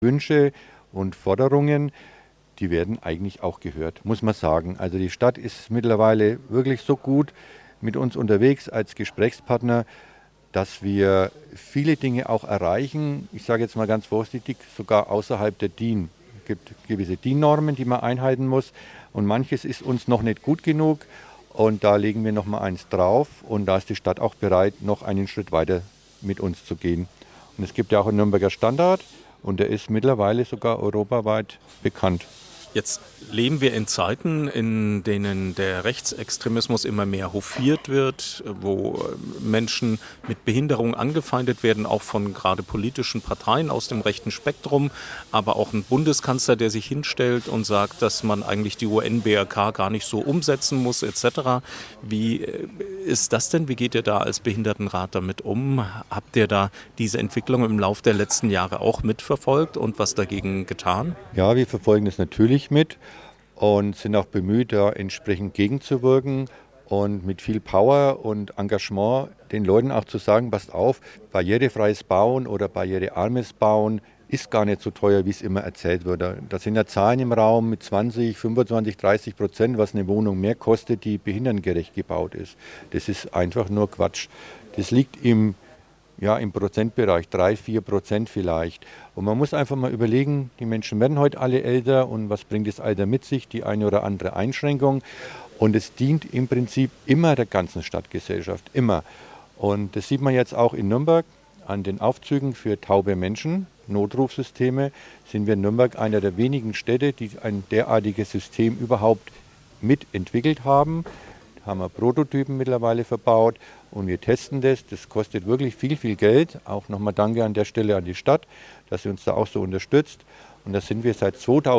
Wünsche und Forderungen, die werden eigentlich auch gehört, muss man sagen. Also die Stadt ist mittlerweile wirklich so gut mit uns unterwegs als Gesprächspartner, dass wir viele Dinge auch erreichen. Ich sage jetzt mal ganz vorsichtig, sogar außerhalb der DIN. Es gibt gewisse DIN-Normen, die man einhalten muss. Und manches ist uns noch nicht gut genug. Und da legen wir noch mal eins drauf. Und da ist die Stadt auch bereit, noch einen Schritt weiter mit uns zu gehen. Und es gibt ja auch einen Nürnberger Standard. Und der ist mittlerweile sogar europaweit bekannt. Jetzt leben wir in Zeiten, in denen der Rechtsextremismus immer mehr hofiert wird, wo Menschen mit Behinderung angefeindet werden, auch von gerade politischen Parteien aus dem rechten Spektrum, aber auch ein Bundeskanzler, der sich hinstellt und sagt, dass man eigentlich die UN-BRK gar nicht so umsetzen muss, etc. Wie ist das denn? Wie geht ihr da als Behindertenrat damit um? Habt ihr da diese Entwicklung im Laufe der letzten Jahre auch mitverfolgt und was dagegen getan? Ja, wir verfolgen das natürlich mit und sind auch bemüht, da entsprechend gegenzuwirken und mit viel Power und Engagement den Leuten auch zu sagen, passt auf, barrierefreies Bauen oder barrierearmes Bauen ist gar nicht so teuer, wie es immer erzählt wird. Da sind ja Zahlen im Raum mit 20, 25, 30%, was eine Wohnung mehr kostet, die behindertengerecht gebaut ist. Das ist einfach nur Quatsch. Das liegt im Prozentbereich, 3-4% vielleicht. Und man muss einfach mal überlegen, die Menschen werden heute alle älter und was bringt das Alter mit sich, die eine oder andere Einschränkung. Und es dient im Prinzip immer der ganzen Stadtgesellschaft, immer. Und das sieht man jetzt auch in Nürnberg an den Aufzügen für taube Menschen, Notrufsysteme, sind wir in Nürnberg einer der wenigen Städte, die ein derartiges System überhaupt mitentwickelt haben. Haben wir Prototypen mittlerweile verbaut und wir testen das. Das kostet wirklich viel, viel Geld. Auch nochmal danke an der Stelle an die Stadt, dass sie uns da auch so unterstützt. Und da sind wir seit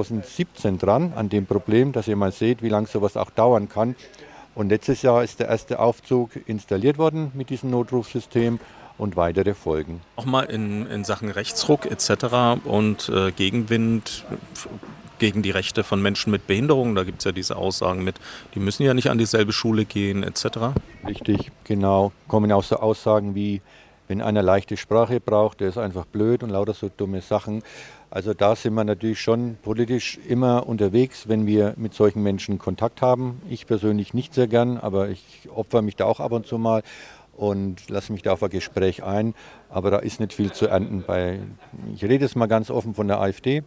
2017 dran an dem Problem, dass ihr mal seht, wie lange sowas auch dauern kann. Und letztes Jahr ist der erste Aufzug installiert worden mit diesem Notrufsystem und weitere folgen. Auch mal in Sachen Rechtsruck etc. und Gegenwind gegen die Rechte von Menschen mit Behinderung. Da gibt es ja diese Aussagen mit, die müssen ja nicht an dieselbe Schule gehen etc. Richtig, genau. Kommen auch so Aussagen wie, wenn einer leichte Sprache braucht, der ist einfach blöd und lauter so dumme Sachen. Also da sind wir natürlich schon politisch immer unterwegs, wenn wir mit solchen Menschen Kontakt haben. Ich persönlich nicht sehr gern, aber ich opfere mich da auch ab und zu mal und lasse mich da auf ein Gespräch ein. Aber da ist nicht viel zu ernten. Ich rede jetzt mal ganz offen von der AfD.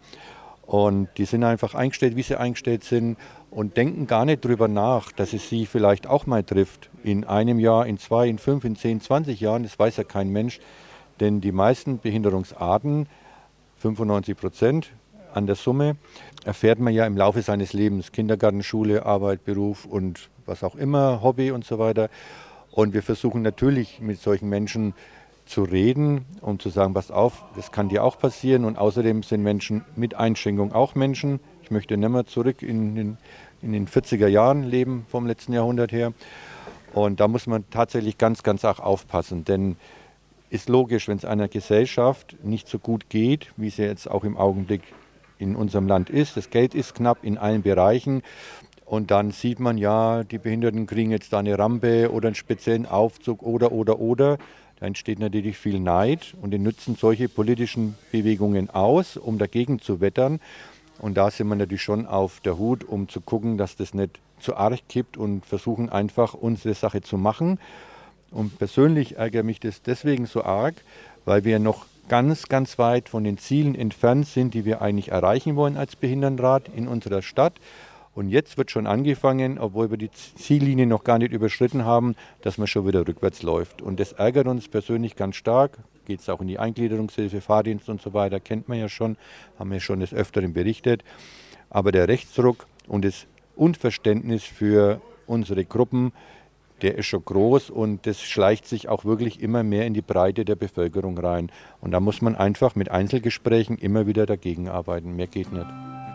Und die sind einfach eingestellt, wie sie eingestellt sind und denken gar nicht drüber nach, dass es sie vielleicht auch mal trifft. In einem Jahr, in 2, in 5, in 10, 20 Jahren, das weiß ja kein Mensch. Denn die meisten Behinderungsarten, 95% an der Summe, erfährt man ja im Laufe seines Lebens. Kindergarten, Schule, Arbeit, Beruf und was auch immer, Hobby und so weiter. Und wir versuchen natürlich mit solchen Menschen zu reden und zu sagen, pass auf, das kann dir auch passieren. Und außerdem sind Menschen mit Einschränkung auch Menschen. Ich möchte nicht mehr zurück in den 40er Jahren leben, vom letzten Jahrhundert her. Und da muss man tatsächlich ganz, ganz auch aufpassen. Denn ist logisch, wenn es einer Gesellschaft nicht so gut geht, wie es ja jetzt auch im Augenblick in unserem Land ist. Das Geld ist knapp in allen Bereichen. Und dann sieht man ja, die Behinderten kriegen jetzt da eine Rampe oder einen speziellen Aufzug oder. Da entsteht natürlich viel Neid und die nutzen solche politischen Bewegungen aus, um dagegen zu wettern. Und da sind wir natürlich schon auf der Hut, um zu gucken, dass das nicht zu arg kippt und versuchen einfach unsere Sache zu machen. Und persönlich ärgert mich das deswegen so arg, weil wir noch ganz, ganz weit von den Zielen entfernt sind, die wir eigentlich erreichen wollen als Behindertenrat in unserer Stadt. Und jetzt wird schon angefangen, obwohl wir die Ziellinie noch gar nicht überschritten haben, dass man schon wieder rückwärts läuft. Und das ärgert uns persönlich ganz stark. Geht es auch in die Eingliederungshilfe, Fahrdienst und so weiter, kennt man ja schon, haben wir schon des Öfteren berichtet. Aber der Rechtsruck und das Unverständnis für unsere Gruppen, der ist schon groß und das schleicht sich auch wirklich immer mehr in die Breite der Bevölkerung rein. Und da muss man einfach mit Einzelgesprächen immer wieder dagegen arbeiten. Mehr geht nicht.